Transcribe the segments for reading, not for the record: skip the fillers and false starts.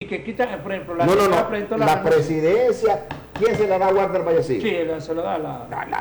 que quitan, por ejemplo, la presidencia, ¿quién se la da a Walter Vallecillo? Sí, se lo da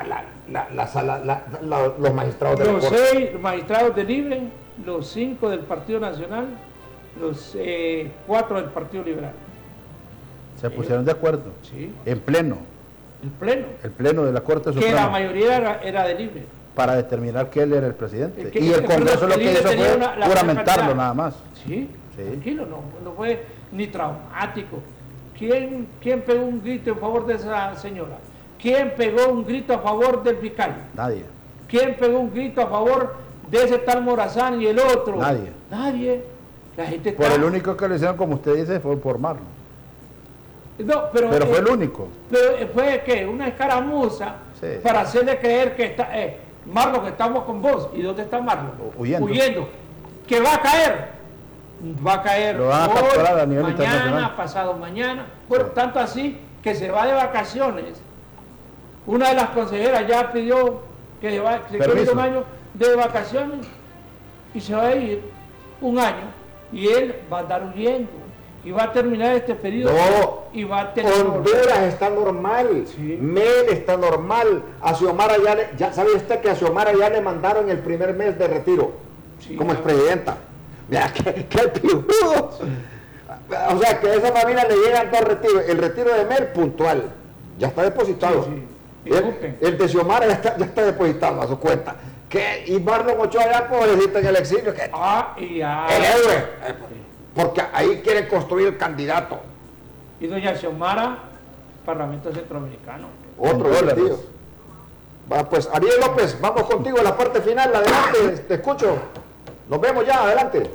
los magistrados de la Corte. Los 6 magistrados de Libre, los 5 del Partido Nacional, los 4 del Partido Liberal. Se pusieron de acuerdo. Sí. En pleno. El pleno de la Corte Suprema. Que la mayoría era de Libre. Para determinar que él era el presidente. Y el Congreso lo que hizo fue juramentarlo nada más. Sí, tranquilo, no fue ni traumático. ¿Quién pegó un grito en favor de esa señora? ¿Quién pegó un grito a favor del fiscal? Nadie. ¿Quién pegó un grito a favor de ese tal Morazán y el otro? Nadie. La gente por el único que lo hicieron, como usted dice, fue por Marlon. No, pero fue el único. Pero fue que una escaramuza para hacerle creer que está Marlon, que estamos con vos. ¿Y dónde está Marlon? Huyendo. Que va a caer. Va a caer lo van a capturar a nivel mañana, pasado mañana. Bueno, tanto así que se va de vacaciones. Una de las consejeras ya pidió que se quede un año de vacaciones y se va a ir un año. Y él va a andar huyendo. Y va a terminar este periodo. No, y va a Honduras está normal. Sí. Mel está normal. A Xiomara ya sabe usted que a Xiomara ya le mandaron el primer mes de retiro como expresidenta. Mira, qué pijudo. O sea, que a esa familia le llegan 2 retiros. El retiro de Mel puntual. Ya está depositado. El de Xiomara ya está depositado a su cuenta. Y Marlon Ochoa ya pobrecito en el exilio. El héroe. Porque ahí quieren construir el candidato. Y doña Xiomara, Parlamento Centroamericano. Otro divertido. Va, pues, Ariel López, vamos contigo en la parte final. Adelante, te escucho. Nos vemos ya, adelante.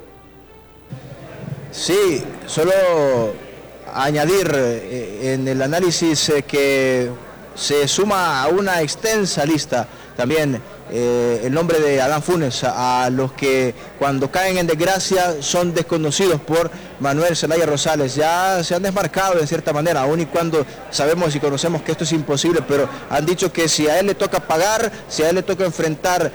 Sí, solo añadir en el análisis que se suma a una extensa lista también el nombre de Adán Funes, a los que cuando caen en desgracia son desconocidos por Manuel Zelaya Rosales. Ya se han desmarcado de cierta manera, aun y cuando sabemos y conocemos que esto es imposible, pero han dicho que si a él le toca pagar, si a él le toca enfrentar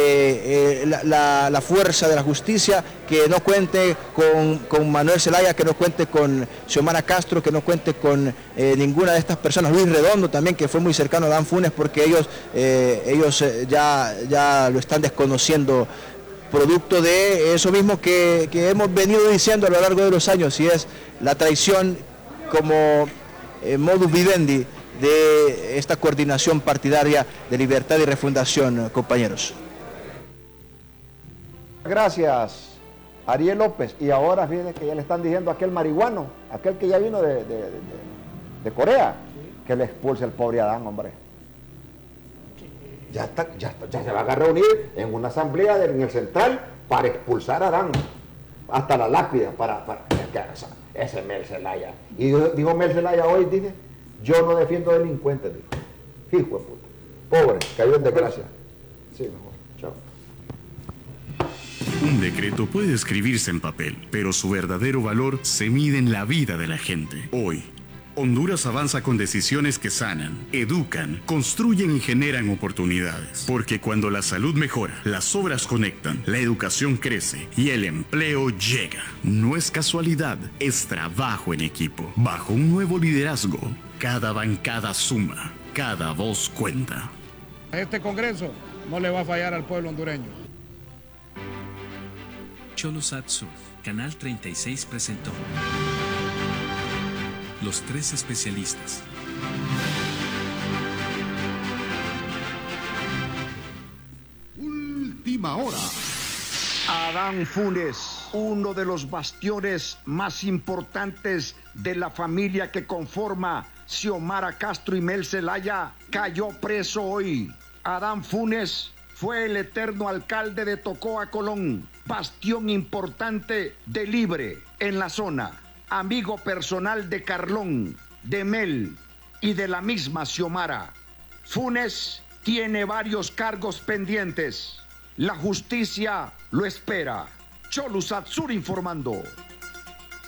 la fuerza de la justicia, que no cuente con Manuel Zelaya, que no cuente con Xiomara Castro, que no cuente con ninguna de estas personas. Luis Redondo también, que fue muy cercano a Adán Funes, porque ellos ya lo están desconociendo, producto de eso mismo que hemos venido diciendo a lo largo de los años, y es la traición como modus vivendi de esta coordinación partidaria de Libertad y Refundación, compañeros. Gracias, Ariel López. Y ahora fíjense que ya le están diciendo a aquel marihuano, aquel que ya vino de Corea, que le expulse al pobre Adán, hombre. Ya se van a reunir en una asamblea en el Central para expulsar a Adán, hasta la lápida, para ese Mel Zelaya. Y dijo Mel Zelaya hoy, dice, yo no defiendo delincuentes, dijo. Hijo de puta. Pobre, cayó en desgracia. Sí, mejor. Chao. Un decreto puede escribirse en papel, pero su verdadero valor se mide en la vida de la gente. Hoy, Honduras avanza con decisiones que sanan, educan, construyen y generan oportunidades. Porque cuando la salud mejora, las obras conectan, la educación crece y el empleo llega. No es casualidad, es trabajo en equipo. Bajo un nuevo liderazgo, cada bancada suma, cada voz cuenta. Este Congreso no le va a fallar al pueblo hondureño. Cholosat Sur, Canal 36 presentó Los 3 especialistas. Última hora. Adán Funes, uno de los bastiones más importantes de la familia que conforma Xiomara Castro y Mel Zelaya, cayó preso hoy. Adán Funes fue el eterno alcalde de Tocoa, Colón, bastión importante de Libre en la zona. Amigo personal de Carlón, de Mel y de la misma Xiomara. Funes tiene varios cargos pendientes. La justicia lo espera. Cholosat Sur informando.